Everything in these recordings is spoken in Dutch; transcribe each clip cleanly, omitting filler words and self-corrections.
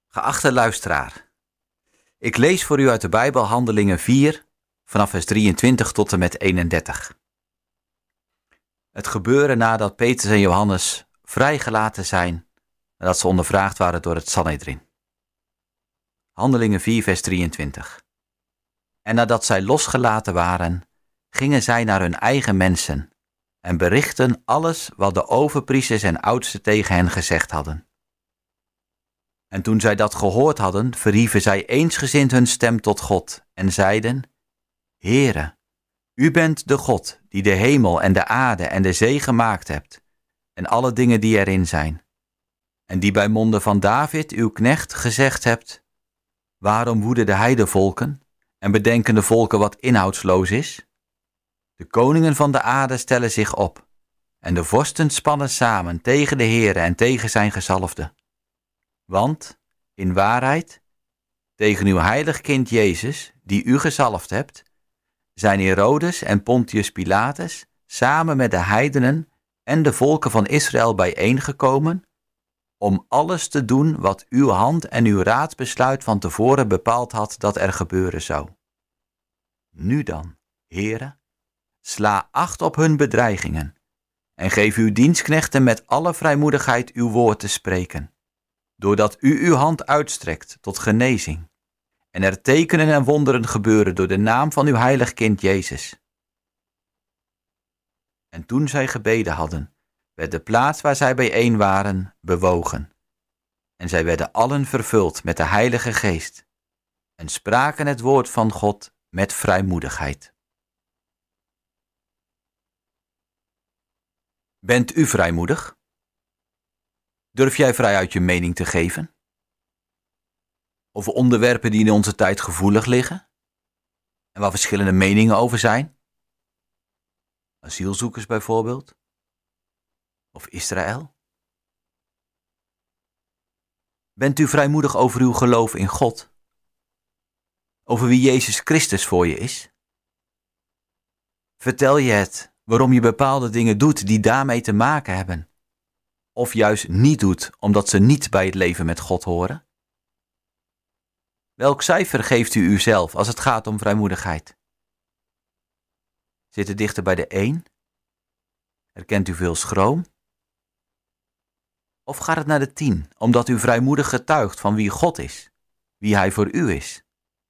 Geachte luisteraar, ik lees voor u uit de Bijbel Handelingen 4, vanaf vers 23 tot en met 31. Het gebeuren nadat Petrus en Johannes vrijgelaten zijn, nadat ze ondervraagd waren door het Sanhedrin. Handelingen 4, vers 23. En nadat zij losgelaten waren, gingen zij naar hun eigen mensen en berichtten alles wat de overpriesters en oudsten tegen hen gezegd hadden. En toen zij dat gehoord hadden, verhieven zij eensgezind hun stem tot God en zeiden: Heere, u bent de God die de hemel en de aarde en de zee gemaakt hebt en alle dingen die erin zijn. En die bij monden van David, uw knecht, gezegd hebt: Waarom woeden de heidevolken en bedenken de volken wat inhoudsloos is? De koningen van de aarde stellen zich op en de vorsten spannen samen tegen de Heere en tegen zijn gezalfde. Want, in waarheid, tegen uw heilig kind Jezus, die u gezalfd hebt, zijn Herodes en Pontius Pilatus samen met de heidenen en de volken van Israël bijeengekomen, om alles te doen wat uw hand en uw raadsbesluit van tevoren bepaald had dat er gebeuren zou. Nu dan, Heere, sla acht op hun bedreigingen en geef uw dienstknechten met alle vrijmoedigheid uw woord te spreken, doordat u uw hand uitstrekt tot genezing en er tekenen en wonderen gebeuren door de naam van uw heilig kind Jezus. En toen zij gebeden hadden, werd de plaats waar zij bijeen waren bewogen. En zij werden allen vervuld met de Heilige Geest en spraken het woord van God met vrijmoedigheid. Bent u vrijmoedig? Durf jij vrijuit je mening te geven? Over onderwerpen die in onze tijd gevoelig liggen en waar verschillende meningen over zijn? Asielzoekers bijvoorbeeld? Of Israël? Bent u vrijmoedig over uw geloof in God? Over wie Jezus Christus voor je is? Vertel je het waarom je bepaalde dingen doet die daarmee te maken hebben? Of juist niet doet omdat ze niet bij het leven met God horen? Welk cijfer geeft u uzelf als het gaat om vrijmoedigheid? Zit het dichter bij de 1? Herkent u veel schroom? Of gaat het naar de 10, omdat u vrijmoedig getuigt van wie God is, wie Hij voor u is?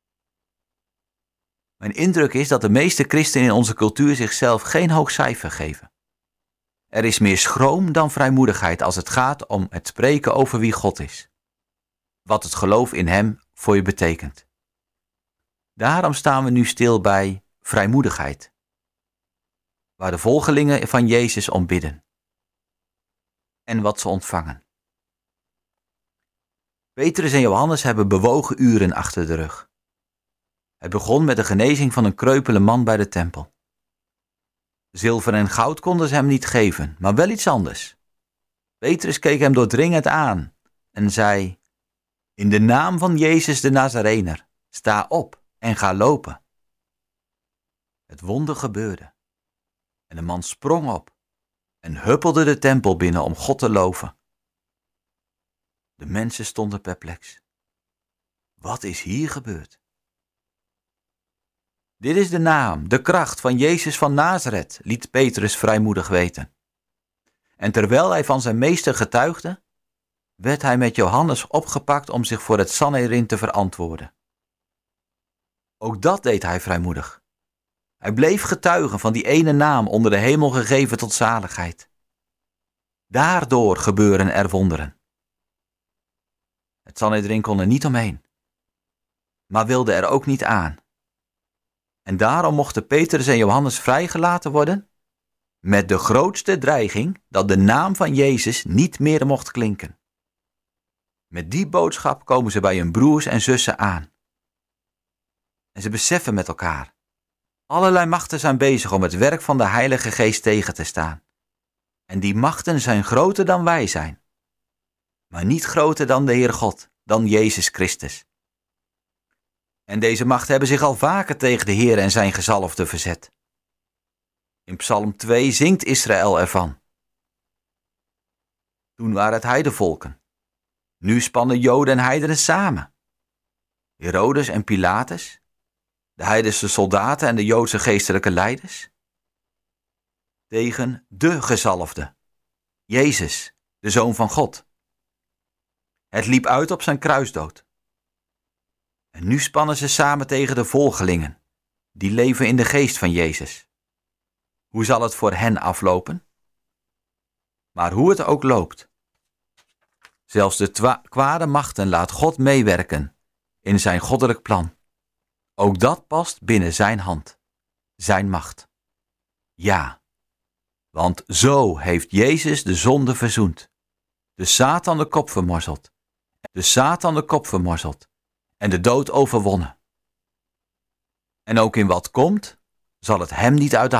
Mijn indruk is dat de meeste christenen in onze cultuur zichzelf geen hoog cijfer geven. Er is meer schroom dan vrijmoedigheid als het gaat om het spreken over wie God is. Wat het geloof in Hem voor je betekent. Daarom staan we nu stil bij vrijmoedigheid, waar de volgelingen van Jezus om bidden en wat ze ontvangen. Petrus en Johannes hebben bewogen uren achter de rug. Het begon met de genezing van een kreupele man bij de tempel. Zilver en goud konden ze hem niet geven, maar wel iets anders. Petrus keek hem doordringend aan en zei: In de naam van Jezus de Nazarener, sta op en ga lopen. Het wonder gebeurde en de man sprong op en huppelde de tempel binnen om God te loven. De mensen stonden perplex. Wat is hier gebeurd? Dit is de naam, de kracht van Jezus van Nazareth, liet Petrus vrijmoedig weten. En terwijl hij van zijn meester getuigde, werd hij met Johannes opgepakt om zich voor het Sanhedrin te verantwoorden. Ook dat deed hij vrijmoedig. Hij bleef getuigen van die ene naam onder de hemel gegeven tot zaligheid. Daardoor gebeuren er wonderen. Het Sanhedrin kon er niet omheen, maar wilde er ook niet aan. En daarom mochten Petrus en Johannes vrijgelaten worden, met de grootste dreiging dat de naam van Jezus niet meer mocht klinken. Met die boodschap komen ze bij hun broers en zussen aan. En ze beseffen met elkaar: allerlei machten zijn bezig om het werk van de Heilige Geest tegen te staan. En die machten zijn groter dan wij zijn, maar niet groter dan de Heer God, dan Jezus Christus. En deze machten hebben zich al vaker tegen de Heer en zijn gezalfde verzet. In Psalm 2 zingt Israël ervan. Toen waren het heidevolken. Nu spannen Joden en heidenen samen. Herodes en Pilatus, de heidense soldaten en de Joodse geestelijke leiders, tegen de gezalfde, Jezus, de Zoon van God. Het liep uit op zijn kruisdood. En nu spannen ze samen tegen de volgelingen, die leven in de geest van Jezus. Hoe zal het voor hen aflopen? Maar hoe het ook loopt, zelfs de kwade machten laat God meewerken in zijn goddelijk plan. Ook dat past binnen zijn hand, zijn macht. Ja, want zo heeft Jezus de zonde verzoend, de Satan de kop vermorzeld, en de dood overwonnen. En ook in wat komt, zal het hem niet uit de